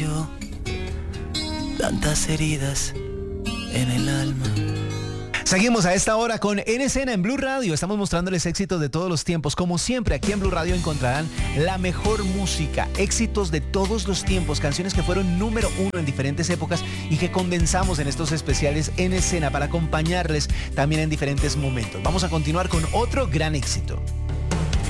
yo, tantas heridas en el alma. Seguimos a esta hora con En Escena en Blue Radio. Estamos mostrándoles éxitos de todos los tiempos. Como siempre, aquí en Blue Radio encontrarán la mejor música, éxitos de todos los tiempos, canciones que fueron número uno en diferentes épocas y que condensamos en estos especiales En Escena para acompañarles también en diferentes momentos. Vamos a continuar con otro gran éxito.